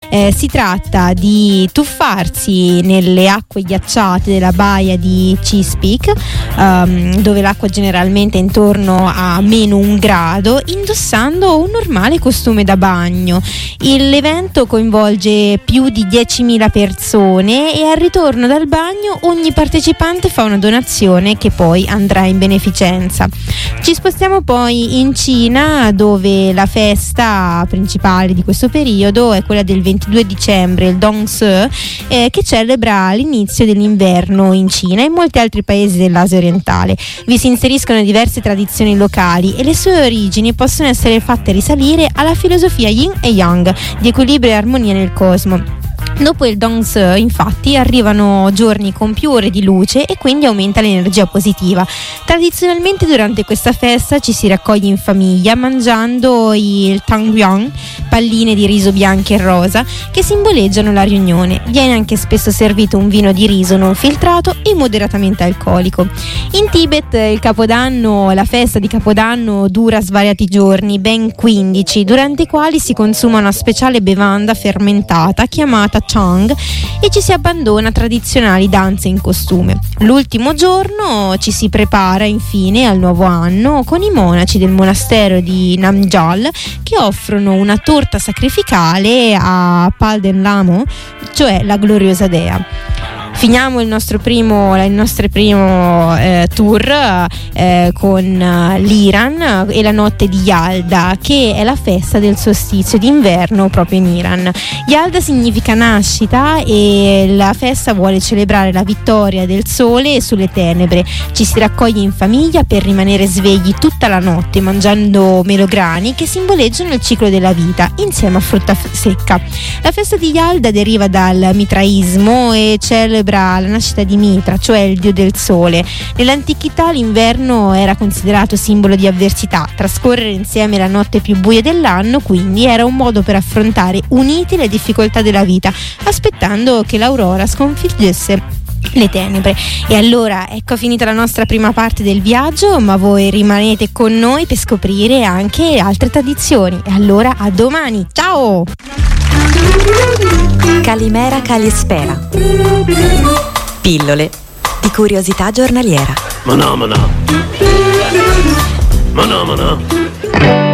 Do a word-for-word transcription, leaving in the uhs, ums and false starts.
Eh, si tratta di tuffarsi nelle acque ghiacciate della baia di Chesapeake, um, dove l'acqua generalmente è intorno a meno un grado, indossando un normale costume da bagno. L'evento coinvolge più di diecimila persone e al ritorno dal bagno ogni partecipante fa una donazione che poi andrà in beneficenza. Ci spostiamo poi in Cina, dove la festa principale di questo periodo è quella del ventidue dicembre, il Dongse, eh, che celebra l'inizio dell'inverno in Cina e in molti altri paesi dell'Asia orientale. Vi si inseriscono diverse tradizioni locali e le sue origini possono essere fatte risalire alla filosofia Yin e Yang di equilibrio e armonia nel cosmo. Dopo il Dongse, infatti, arrivano giorni con più ore di luce e quindi aumenta l'energia positiva. Tradizionalmente durante questa festa ci si raccoglie in famiglia mangiando il Tangyuan, palline di riso bianche e rosa, che simboleggiano la riunione. Viene anche spesso servito un vino di riso non filtrato e moderatamente alcolico. In Tibet il Capodanno, la festa di Capodanno dura svariati giorni, ben quindici, durante i quali si consuma una speciale bevanda fermentata chiamata Chang e ci si abbandona a tradizionali danze in costume. L'ultimo giorno ci si prepara infine al nuovo anno con i monaci del monastero di Namgyal che offrono una torta sacrificale a Palden Lamo, cioè la gloriosa dea. Finiamo il nostro primo, il nostro primo eh, tour eh, con uh, l'Iran e la notte di Yalda, che è la festa del solstizio d'inverno proprio in Iran. Yalda significa nascita e la festa vuole celebrare la vittoria del sole sulle tenebre. Ci si raccoglie in famiglia per rimanere svegli tutta la notte mangiando melograni che simboleggiano il ciclo della vita insieme a frutta f- secca. La festa di Yalda deriva dal mitraismo e celebra la nascita di Mitra, cioè il dio del sole. Nell'antichità l'inverno era considerato simbolo di avversità. Trascorrere insieme la notte più buia dell'anno quindi era un modo per affrontare uniti le difficoltà della vita, aspettando che l'aurora sconfiggesse le tenebre. E allora ecco finita la nostra prima parte del viaggio, ma voi rimanete con noi per scoprire anche altre tradizioni. E allora a domani, ciao! Calimera Calispera. Pillole di curiosità giornaliera. Ma no, ma no. Ma no, ma no.